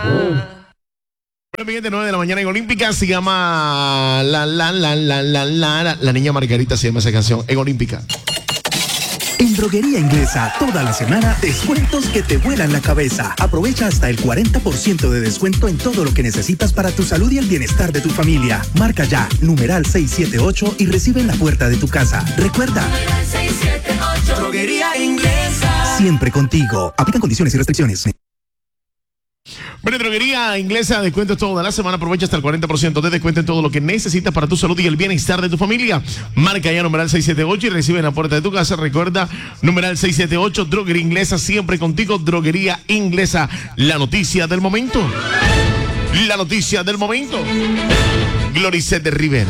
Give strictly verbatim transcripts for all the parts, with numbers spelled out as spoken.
Bueno, nueve de la mañana en Olímpica se llama la la la la la la la la niña Margarita se llama esa canción en Olímpica. En Droguería Inglesa, toda la semana, descuentos que te vuelan la cabeza. Aprovecha hasta el cuarenta por ciento de descuento en todo lo que necesitas para tu salud y el bienestar de tu familia. Marca ya, numeral seis siete ocho y recibe en la puerta de tu casa. Recuerda, seis siete ocho, Droguería Inglesa. Siempre contigo. Aplican condiciones y restricciones. Bueno, Droguería Inglesa, descuentos toda la semana. Aprovecha hasta el cuarenta por ciento de descuento en todo lo que necesitas para tu salud y el bienestar de tu familia. Marca ya numeral seis siete ocho y recibe en la puerta de tu casa. Recuerda, numeral seis siete ocho, Droguería Inglesa, siempre contigo. Droguería Inglesa, la noticia del momento. La noticia del momento. Gloricet Rivera.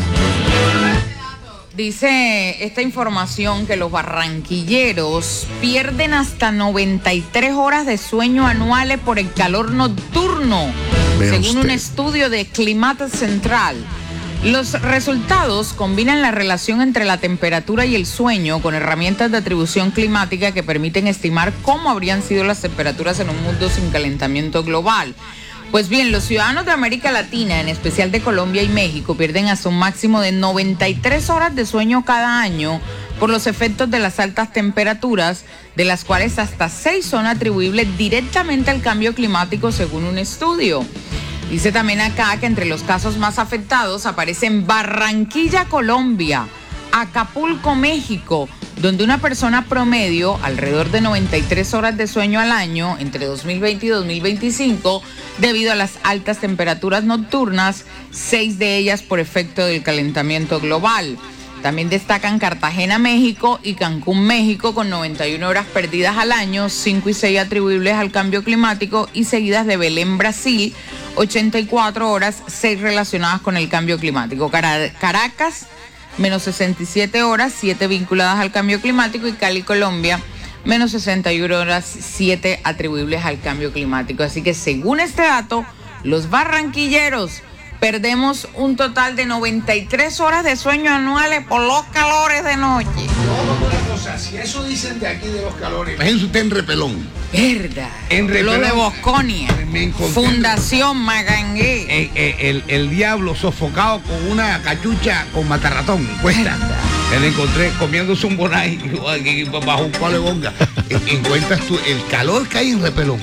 Dice esta información que los barranquilleros pierden hasta noventa y tres horas de sueño anuales por el calor nocturno, Vea según usted. un estudio de Climate Central. Los resultados combinan la relación entre la temperatura y el sueño con herramientas de atribución climática que permiten estimar cómo habrían sido las temperaturas en un mundo sin calentamiento global. Pues bien, los ciudadanos de América Latina, en especial de Colombia y México, pierden hasta un máximo de noventa y tres horas de sueño cada año por los efectos de las altas temperaturas, de las cuales hasta seis son atribuibles directamente al cambio climático, según un estudio. Dice también acá que entre los casos más afectados aparecen Barranquilla, Colombia, Acapulco, México, donde una persona promedio alrededor de noventa y tres horas de sueño al año entre dos mil veinte y dos mil veinticinco debido a las altas temperaturas nocturnas, seis de ellas por efecto del calentamiento global. También destacan Cartagena, México y Cancún, México, con noventa y una horas perdidas al año, cinco y seis atribuibles al cambio climático, y seguidas de Belén, Brasil, ochenta y cuatro horas, seis relacionadas con el cambio climático. Cara- Caracas, menos sesenta y siete horas, siete vinculadas al cambio climático, y Cali, Colombia, menos sesenta y una horas, siete atribuibles al cambio climático. Así que según este dato, los barranquilleros perdemos un total de noventa y tres horas de sueño anuales por los calores de noche. Una cosa, si eso dicen de aquí de los calores, imagínense usted en Repelón. Verdad. En Repelón, Lo de Bosconia. me encontré- Fundación Magangué. Eh, eh, el, el diablo sofocado con una cachucha con matarratón, cuesta. Me lo encontré comiéndose un bonai bajo un palo de bonga. Encuentras tú el calor que hay en Repelón.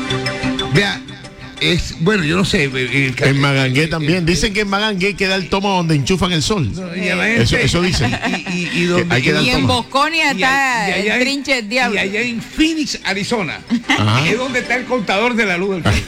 Vea, es, bueno, yo no sé. El, En Magangué también. Dicen que en Magangué queda el tomo donde enchufan el sol. Eso, eso dicen. Y, y, y, donde, Hay que dar Y en toma. Bosconia y está allá- y allá el en- trinche del diablo. Y allá en Phoenix, Arizona, Ajá. es donde está el contador de la luz del sol.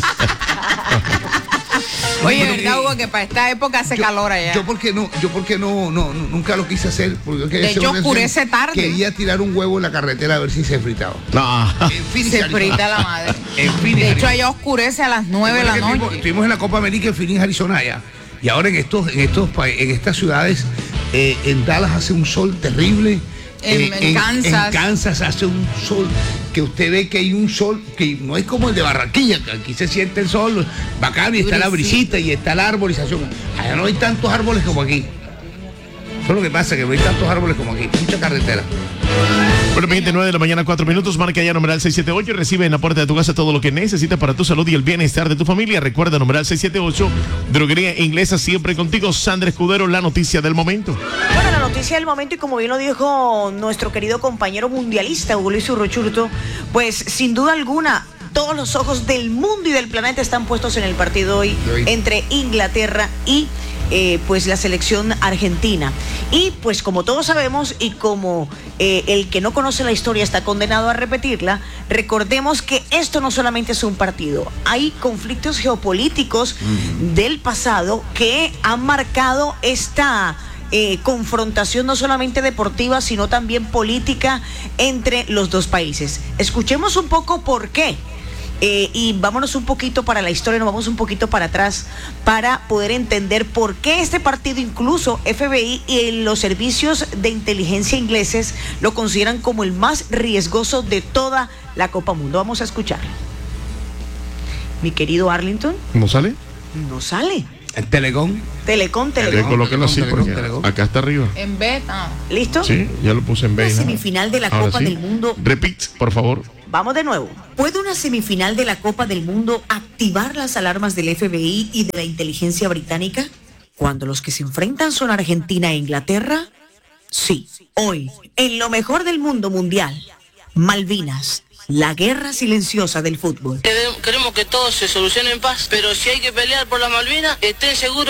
Oye, Pero, ¿verdad, eh, Hugo, que para esta época hace yo, calor allá? Yo porque no, yo porque no, no, no, nunca lo quise hacer. Porque yo quería De hacer hecho, una oscurece acción. tarde. Quería tirar un huevo en la carretera a ver si se fritaba. No. En Phoenix, Se Arizona. frita la madre. En Phoenix, De hecho, Arizona. allá oscurece a las nueve de la Recuerda que Estuvimos, noche. estuvimos en la Copa América en Phoenix, Arizona, allá. Y ahora en estos, en estos pa- en estas ciudades, eh, en Dallas hace un sol terrible. En- en Kansas. En Kansas hace un sol que usted ve que hay un sol que no es como el de Barranquilla, que aquí se siente el sol bacán y está la brisita y está la arborización. Allá no hay tantos árboles como aquí. Eso es lo que pasa, que no hay tantos árboles como aquí. Mucha carretera. Bueno, veintinueve de la mañana, cuatro minutos. Marca ya numeral seis siete ocho y recibe en la puerta de tu casa todo lo que necesitas para tu salud y el bienestar de tu familia. Recuerda, numeral seis siete ocho, Droguería Inglesa, siempre contigo. Sandra Escudero, la noticia del momento. Bueno, la noticia del momento, y como bien lo dijo nuestro querido compañero mundialista Hugo Luis Urrochurto, pues sin duda alguna todos los ojos del mundo y del planeta están puestos en el partido hoy Hoy. entre Inglaterra y eh, pues la selección argentina. Y pues como todos sabemos, y como eh, el que no conoce la historia está condenado a repetirla, recordemos que esto no solamente es un partido, hay conflictos geopolíticos del pasado que han marcado esta Eh, confrontación no solamente deportiva, sino también política entre los dos países. Escuchemos un poco por qué. Eh, y vámonos un poquito para la historia, nos vamos un poquito para atrás para poder entender por qué este partido, incluso F B I y los servicios de inteligencia ingleses lo consideran como el más riesgoso de toda la Copa Mundo. Vamos a escuchar. Mi querido Arlington, ¿No sale? no sale. El Telecom. Telecom, Que Telecom. colóquenlo así Telecom, porque Telecom. acá está arriba. En beta. ¿Listo? Sí, ya lo puse en La B. semifinal de la Ahora Copa sí. del Mundo Repeat, por favor. Vamos de nuevo. ¿Puede una semifinal de la Copa del Mundo activar las alarmas del F B I y de la inteligencia británica? Cuando los que se enfrentan son Argentina e Inglaterra. Sí, hoy, en lo mejor del mundo mundial, Malvinas, la guerra silenciosa del fútbol. Queremos que todo se solucione en paz, pero si hay que pelear por las Malvinas, estén seguros